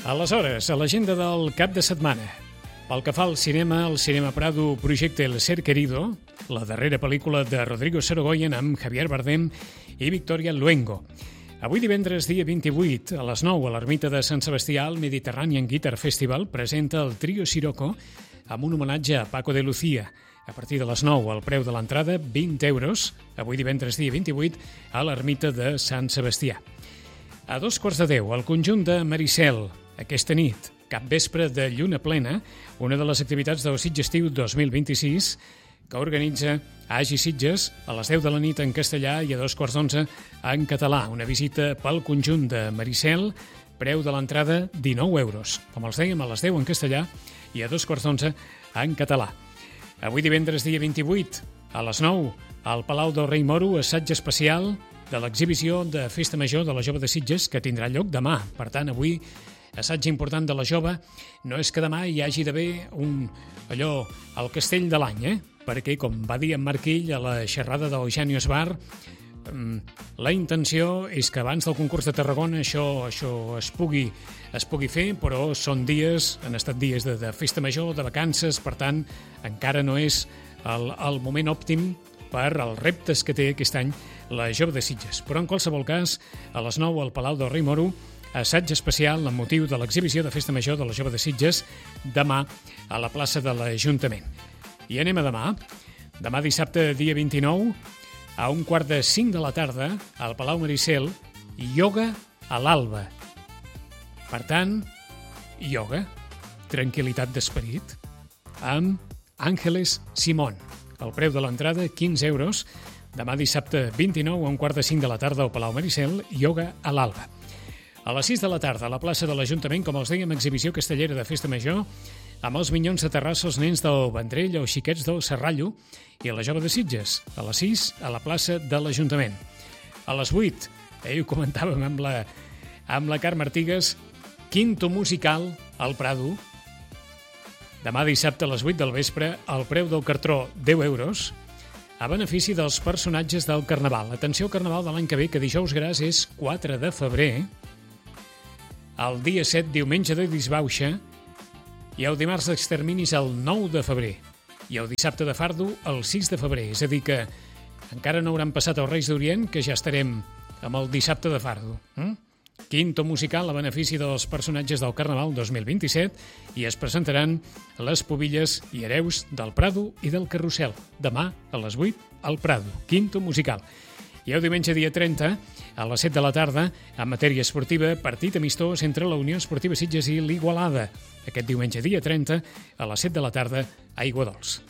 Aleshores, a l'agenda del cap de setmana. Pel que fa al cinema, el Cinema Prado projecta El Ser Querido, la darrera pel·lícula de Rodrigo Sorogoyen amb Javier Bardem i Victoria Luengo. Avui divendres, dia 28, a les 9, a l'Ermita de Sant Sebastià, el Mediterranean Guitar Festival presenta el Trio Sirocco amb un homenatge a Paco de Lucía. A partir de les 9, el preu de l'entrada, 20 euros, avui divendres, dia 28, a l'Ermita de Sant Sebastià. A 9:15, el conjunt de Maricel, aquesta nit, capvespre de lluna plena, una de les activitats del Sitges Estiu 2026 que organitza Agi Sitges a les 10 de la nit en castellà i a 2:15 en català. Una visita pel conjunt de Maricel, preu de l'entrada 19 euros. Com els dèiem, a les 10 en castellà i a 2:15 en català. Avui divendres, dia 28, a les 9, al Palau del Rei Moro, assaig especial de l'exhibició de Festa Major de la Jove de Sitges, que tindrà lloc demà. Per tant, avui, assaig important de la Jove, no és que demà hi hagi d'haver el castell de l'any, perquè, com va dir en Marquill a la xerrada d'Eugenio Esbar, la intenció és que abans del concurs de Tarragona això es pugui fer, però han estat dies de festa major, de vacances, per tant, encara no és el moment òptim per als reptes que té aquest any la Jove de Sitges. Però en qualsevol cas, a les 9 al Palau del Rei Moro, assaig especial amb motiu de l'exhibició de Festa Major de la Jove de Sitges demà a la plaça de l'Ajuntament. I anem a demà. Demà dissabte, dia 29, a 4:45 de la tarda, al Palau Maricel, ioga a l'alba. Per tant, ioga, tranquil·litat d'esperit, amb Àngeles Simón. El preu de l'entrada, 15 euros. Demà dissabte 29, a 4:45 de la tarda, al Palau Maricel, ioga a l'alba. A les 6 de la tarda, a la plaça de l'Ajuntament, com els dèiem, exhibició castellera de Festa Major, amb els Minyons de Terrassa, els nens del Vendrell, els xiquets del Serrallo i a la Jove de Sitges. A les 6, a la plaça de l'Ajuntament. A les 8, ho comentàvem amb la Carme Artigas, quinto musical al Prado. Demà dissabte a les 8 del vespre, el preu del cartró, 10 euros, a benefici dels personatges del Carnaval. Atenció al Carnaval de l'any que ve, que dijous gras és 4 de febrer, el dia 7, diumenge de disbauxa, i el dimarts d'exterminis el 9 de febrer, i el dissabte de fardo el 6 de febrer. És a dir que encara no hauran passat els Reis d'Orient, que ja estarem amb el dissabte de fardo. Quinto musical a benefici dels personatges del Carnaval 2027 i es presentaran les Pubilles i Hereus del Prado i del Carrusel. Demà a les 8 al Prado. Quinto musical. I el diumenge dia 30, a les 7 de la tarda, en matèria esportiva, partit amistós entre la Unió Esportiva Sitges i l'Igualada. Aquest diumenge dia 30, a les 7 de la tarda, a Aiguadols.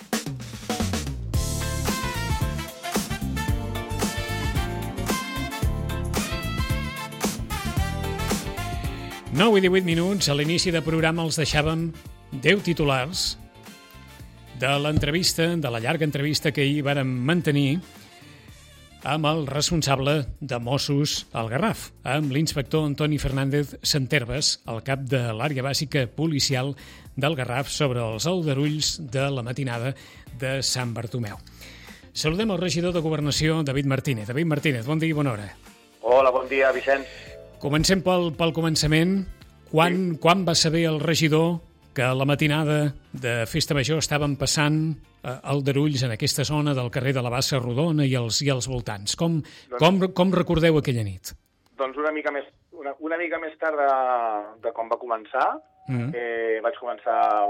Nou i 18 minuts, a l'inici de programa els deixàvem 10 titulars de l'entrevista, de la llarga entrevista que ahir vàrem mantenir amb el responsable de Mossos al Garraf, amb l'inspector Antoni Fernández Santerves, el cap de l'àrea bàsica policial del Garraf, sobre els aldarulls de la matinada de Sant Bartomeu. Saludem el regidor de Governació, David Martínez. David Martínez, bon dia i bona hora. Hola, bon dia, Vicenç. Comencem pel començament. Quan va saber el regidor que a la matinada de Festa Major estaven passant aldarulls en aquesta zona del carrer de la Bassa Rodona i els voltants? Com recordeu aquella nit? Doncs una mica més tard de com va començar. Vaig començar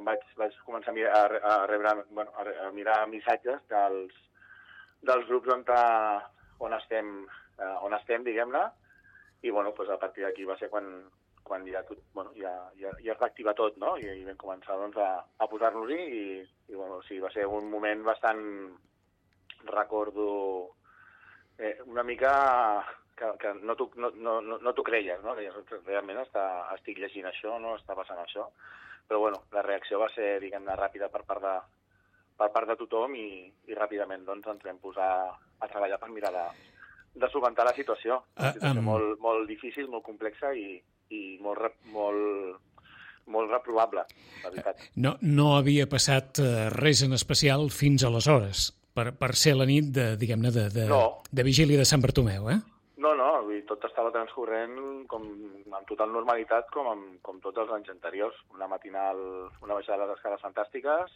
a rebre, a mirar missatges dels grups on estem, diguem-ne, i a partir d'aquí va ser quan ja es va activar tot, no? I vam començar a posar-nos-hi i va ser un moment bastant, recordo, una mica que no t'ho creies, no? Realment estic llegint això, no està passant això, però la reacció va ser, diguem-ne, ràpida per part de tothom i ràpidament ens vam posar a treballar per mirar de solventar la situació. Una situació molt difícil, molt complexa i molt reprovable, la veritat. No havia passat res en especial fins aleshores, per ser la nit de vigília de Sant Bartomeu, eh? No, tot estava transcorrent amb total normalitat com tots els anys anteriors. Una baixada de les escales fantàstiques,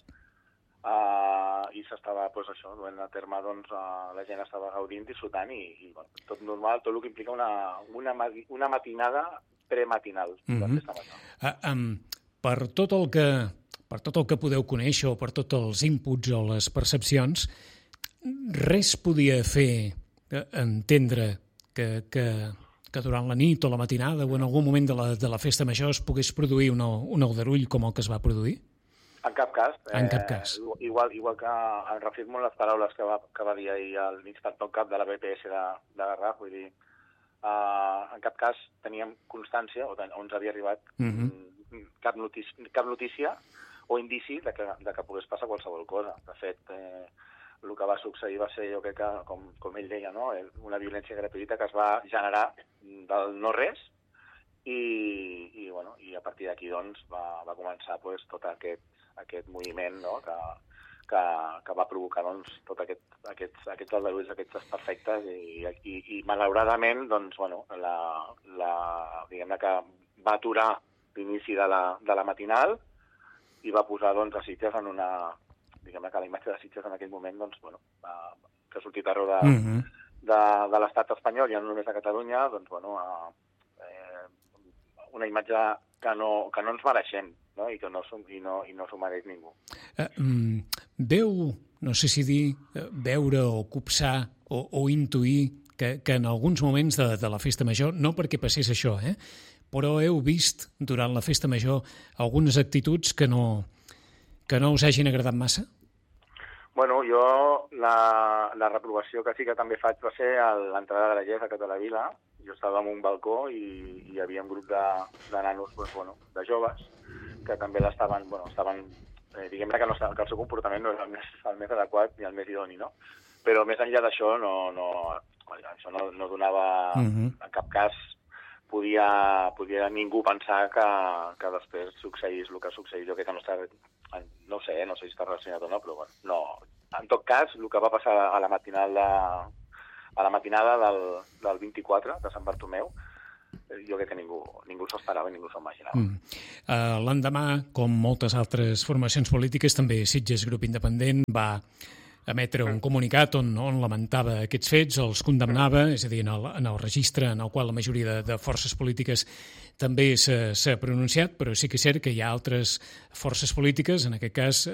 i s'estava, duent a terme, la gent estava gaudint, disfrutant, i tot normal, tot el que implica una matinada prematinal de festa major. Per tot el que podeu conèixer, o per tots els inputs o les percepcions, res podia fer entendre que durant la nit o la matinada o en algun moment de la festa major es pogués produir un aldarull com el que es va produir? En cap cas. En cap cas. Igual que em reafirmo en les paraules que va dir ahir l'inspector cap de la BPS de Garraf, vull dir, en cap cas teníem constància, o ens havia arribat cap notícia o indici de que pogués passar qualsevol cosa. De fet, el que va succeir va ser, jo crec que, com ell deia, no? Una violència gratuïta que es va generar del no-res, i a partir d'aquí va començar tot aquest moviment, no? que va provocar tots aquests aldarulls, aquests desperfectes, i malauradament diguem que va aturar l'inici de la matinal i va posar a Sitges en una... Diguem que la imatge de Sitges en aquell moment que ha sortit arreu de l'estat espanyol i no només de Catalunya, una imatge que no ens mereixem, no? I que no s'ho mereix ningú. No sé si dir, veure o copsar o intuir que en alguns moments de la festa major, no perquè passés això, però heu vist durant la festa major algunes actituds que no us hagin agradat massa? Bueno, jo la reprovació que sí que també faig va ser a l'entrada de la Grallers a Catalavila. Jo estava en un balcó i hi havia un grup de nanos, de joves, que també estaven, diguem-ne que el seu comportament no era el més adequat ni el més idoni, no? Però més enllà d'això, això no donava, en cap cas, podia ningú pensar que després succeís el que succeís. Jo crec que no sé si està relacionat o no, però no. En tot cas, el que va passar a la matinada del 24 de Sant Bartomeu, jo crec que ningú s'ho esperava i ningú s'ho imaginava. L'endemà, com moltes altres formacions polítiques, també Sitges Grup Independent va emetre un comunicat on lamentava aquests fets, els condemnava, és a dir, en el registre en el qual la majoria de forces polítiques també s'ha pronunciat, però sí que és cert que hi ha altres forces polítiques, en aquest cas